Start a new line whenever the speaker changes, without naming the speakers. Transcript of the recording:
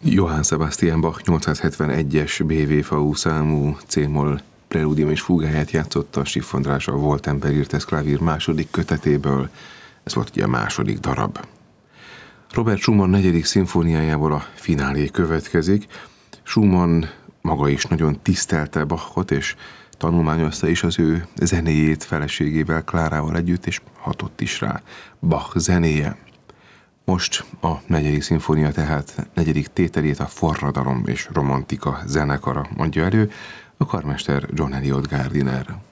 Johann Sebastian Bach 871-es BWV számú C-moll preludium és fúgáját játszotta a Schiff András a Wohltemper Irtes klavír második kötetéből. Ez volt ugye a második darab. Robert Schumann 4. szimfóniájából a finálé következik. Schumann maga is nagyon tisztelte Bachot, és tanulmányozta is az ő zenéjét feleségével, Klárával együtt, és hatott is rá Bach zenéje. Most a 4. szimfónia, tehát 4. tételét a Forradalom és Romantika zenekara adja elő, a karmester John Eliot Gardiner.